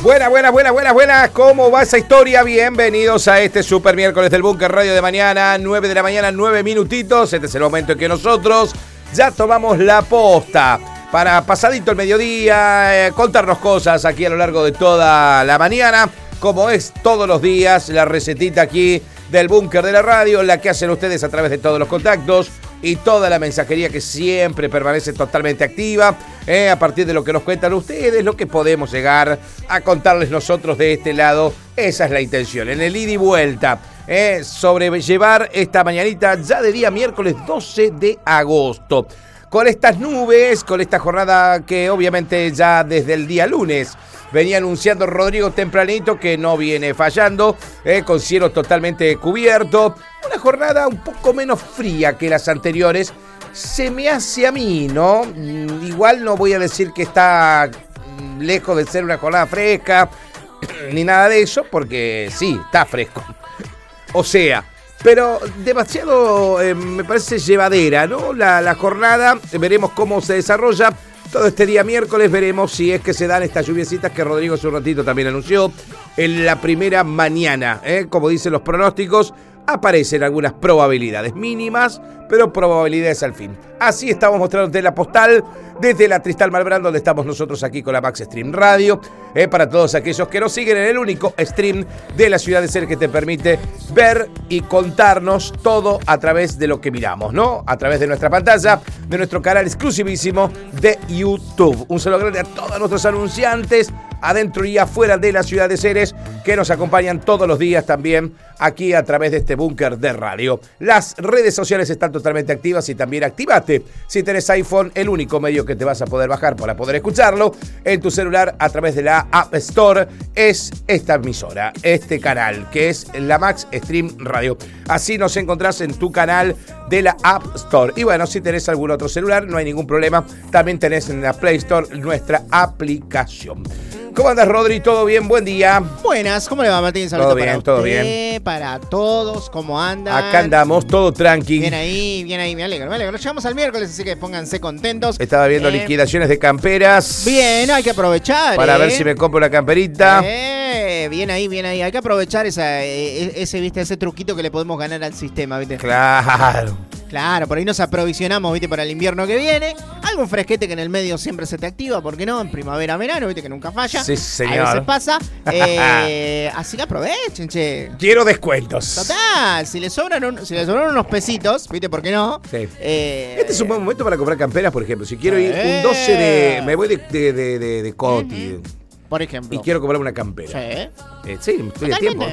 Buenas. ¿Cómo va esa historia? Bienvenidos a este super miércoles del Búnker Radio de mañana, 9 de la mañana, 9 minutitos. Este es el momento en que nosotros ya tomamos la posta para pasadito el mediodía, contarnos cosas aquí a lo largo de toda la mañana, como es todos los días, la recetita aquí del Búnker de la Radio, la que hacen ustedes a través de todos los contactos y toda la mensajería que siempre permanece totalmente activa, a partir de lo que nos cuentan ustedes, lo que podemos llegar a contarles nosotros de este lado. Esa es la intención, en el ida y vuelta, sobrellevar esta mañanita ya de día miércoles 12 de agosto. Con estas nubes, con esta jornada que obviamente ya desde el día lunes venía anunciando Rodrigo tempranito, que no viene fallando, con cielo totalmente cubierto. Una jornada un poco menos fría que las anteriores, se me hace a mí, ¿no? Igual no voy a decir que está lejos de ser una jornada fresca, ni nada de eso, porque sí, está fresco. O sea, pero demasiado, me parece llevadera, ¿no? La jornada, veremos cómo se desarrolla. Todo este día miércoles veremos si es que se dan estas lluviecitas que Rodrigo hace un ratito también anunció en la primera mañana. Como dicen los pronósticos, aparecen algunas probabilidades mínimas, pero probabilidades al fin. Así estamos mostrándote la postal desde la Tristal Malbrán, donde estamos nosotros aquí con la Max Stream Radio, para todos aquellos que nos siguen en el único stream de la ciudad de Ser que te permite ver y contarnos todo a través de lo que miramos, ¿no? A través de nuestra pantalla, de nuestro canal exclusivísimo de YouTube. Un saludo grande a todos nuestros anunciantes adentro y afuera de la ciudad de Ceres, que nos acompañan todos los días también aquí a través de este Búnker de Radio. Las redes sociales están totalmente activas y también activate. Si tenés iPhone, el único medio que te vas a poder bajar para poder escucharlo en tu celular a través de la App Store es esta emisora, este canal, que es la Max Stream Radio. Así nos encontrás en tu canal de la App Store. Y bueno, si tenés algún otro celular, no hay ningún problema. También tenés en la Play Store nuestra aplicación. ¿Cómo andas, Rodri? ¿Todo bien? Buen día. Buenas, ¿cómo le va, Martín? Saludos todo bien, todo bien. Para todos, ¿cómo andan? Acá andamos, todo tranqui. Bien ahí, me alegro. Llegamos al miércoles, así que pónganse contentos. Estaba viendo liquidaciones de camperas. Bien, hay que aprovechar. Para ver si me compro una camperita. Bien ahí. Hay que aprovechar ese truquito que le podemos ganar al sistema, ¿viste? Claro, por ahí nos aprovisionamos, ¿viste? Para el invierno que viene. Algún fresquete que en el medio siempre se te activa, ¿por qué no? En primavera, verano, ¿viste? Que nunca falla. Sí, señor. A veces pasa. Así que aprovechen, che. Quiero descuentos. Total, si les sobran unos pesitos, ¿viste? ¿Por qué no? Sí. Este es un buen momento para comprar camperas, por ejemplo. Si quiero ir un 12 de... Me voy de Coti. Por ejemplo. Y quiero comprar una campera. Sí. Sí, estoy a tiempo.